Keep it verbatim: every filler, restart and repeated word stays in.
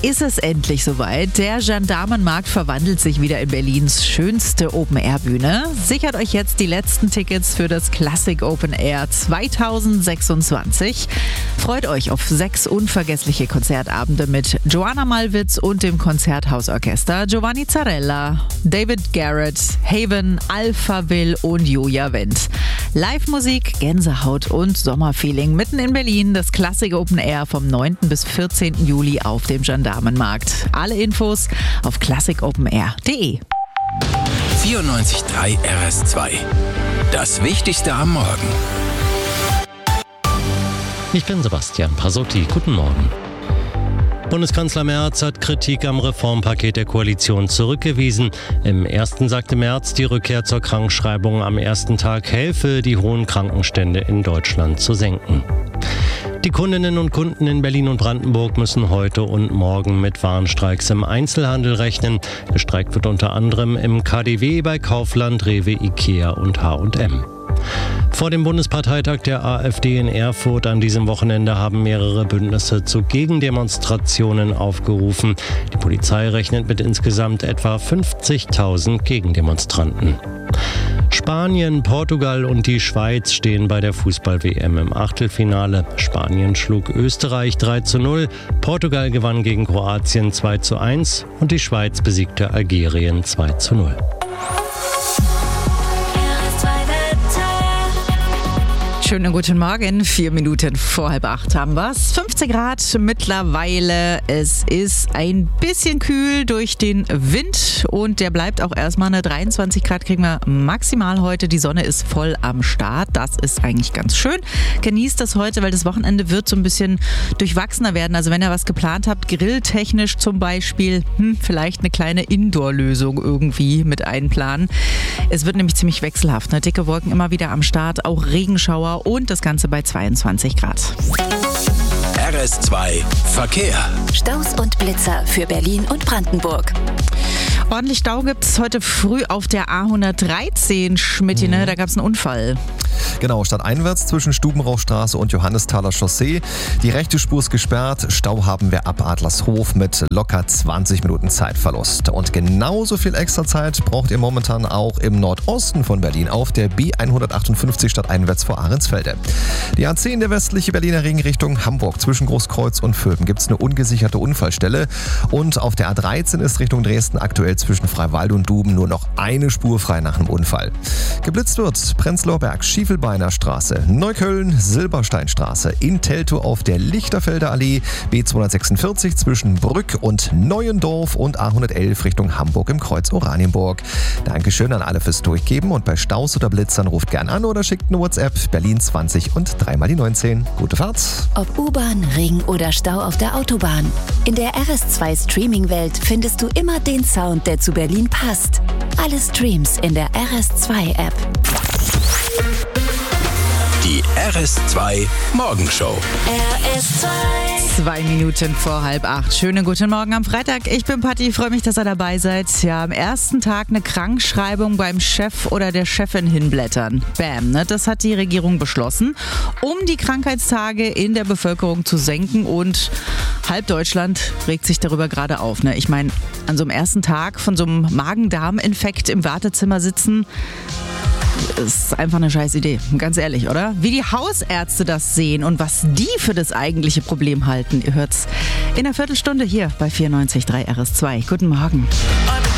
ist es endlich soweit. Der Gendarmenmarkt verwandelt sich wieder in Berlins schönste Open-Air-Bühne. Sichert euch jetzt die letzten Tickets für das Classic Open Air zwanzig sechsundzwanzig. Freut euch auf sechs unvergessliche Konzertabende mit Joanna Malwitz und dem Konzerthausorchester Giovanni Zarella, David Garrett, Haven, Alpha Will und Julia Wendt. Live-Musik, Gänsehaut und Sommerfeeling mitten in Berlin. Das Classic Open Air vom neunten bis vierzehnten Juli auf dem Gendarmenmarkt. Alle Infos auf classic open air punkt de. vierundneunzig Komma drei R S zwei. Das Wichtigste am Morgen. Ich bin Sebastian Pasotti. Guten Morgen. Bundeskanzler Merz hat Kritik am Reformpaket der Koalition zurückgewiesen. Im ersten sagte Merz, die Rückkehr zur Krankschreibung am ersten Tag helfe, die hohen Krankenstände in Deutschland zu senken. Die Kundinnen und Kunden in Berlin und Brandenburg müssen heute und morgen mit Warnstreiks im Einzelhandel rechnen. Gestreikt wird unter anderem im K D W, bei Kaufland, Rewe, Ikea und H und M. Vor dem Bundesparteitag der AfD in Erfurt an diesem Wochenende haben mehrere Bündnisse zu Gegendemonstrationen aufgerufen. Die Polizei rechnet mit insgesamt etwa fünfzigtausend Gegendemonstranten. Spanien, Portugal und die Schweiz stehen bei der Fußball-W M im Achtelfinale. Spanien schlug Österreich drei zu null, Portugal gewann gegen Kroatien zwei zu eins und die Schweiz besiegte Algerien zwei zu null. Schönen guten Morgen, vier Minuten vor halb acht haben wir's. fünfzehn Grad mittlerweile. Es ist ein bisschen kühl durch den Wind und der bleibt auch erstmal. Eine dreiundzwanzig Grad kriegen wir maximal heute. Die Sonne ist voll am Start. Das ist eigentlich ganz schön. Genießt das heute, weil das Wochenende wird so ein bisschen durchwachsener werden. Also wenn ihr was geplant habt, grilltechnisch zum Beispiel, hm, vielleicht eine kleine Indoor-Lösung irgendwie mit einplanen. Es wird nämlich ziemlich wechselhaft. Ne? Dicke Wolken immer wieder am Start, auch Regenschauer. Und das Ganze bei zweiundzwanzig Grad. R S zwei Verkehr. Staus und Blitzer für Berlin und Brandenburg. Ordentlich Stau gibt es heute früh auf der A hundertdreizehn, Schmitti, ne? Da gab es einen Unfall. Genau, stadteinwärts zwischen Stubenrauchstraße und Johannesthaler Chaussee. Die rechte Spur ist gesperrt. Stau haben wir ab Adlershof mit locker zwanzig Minuten Zeitverlust. Und genauso viel extra Zeit braucht ihr momentan auch im Nordosten von Berlin auf der B hundertachtundfünfzig stadteinwärts vor Ahrensfelde. Die A zehn, der westliche Berliner Ring Richtung Hamburg. Zwischen Großkreuz und Vöben gibt es eine ungesicherte Unfallstelle. Und auf der A dreizehn ist Richtung Dresden aktuell zwischen Freiwald und Duben nur noch eine Spur frei nach einem Unfall. Geblitzt wird Prenzlauer Berg, Schiefelbeiner Straße, Neukölln, Silbersteinstraße, in Teltow auf der Lichterfelder Allee, B zweihundertsechsundvierzig zwischen Brück und Neuendorf und A hundertelf Richtung Hamburg im Kreuz Oranienburg. Dankeschön an alle fürs Durchgeben und bei Staus oder Blitzern ruft gern an oder schickt eine WhatsApp Berlin zwanzig und dreimal die neunzehn. Gute Fahrt! Ob U-Bahn, Ring oder Stau auf der Autobahn. In der R S zwei Streaming-Welt findest du immer den Sound, der zu Berlin passt. Alle Streams in der R S zwei App. Die R S zwei Morgenshow. R S zwei. Zwei Minuten vor halb acht. Schönen guten Morgen am Freitag. Ich bin Patti, freue mich, dass ihr dabei seid. Ja, am ersten Tag eine Krankschreibung beim Chef oder der Chefin hinblättern. Bam, ne? Das hat die Regierung beschlossen, um die Krankheitstage in der Bevölkerung zu senken und halb Deutschland regt sich darüber gerade auf. Ne? Ich meine, an so einem ersten Tag von so einem Magen-Darm-Infekt im Wartezimmer sitzen, ist einfach eine scheiß Idee, ganz ehrlich, oder? Wie die Hausärzte das sehen und was die für das eigentliche Problem halten, ihr hört's in einer Viertelstunde hier bei vierundneunzig Komma drei R S zwei. Guten Morgen.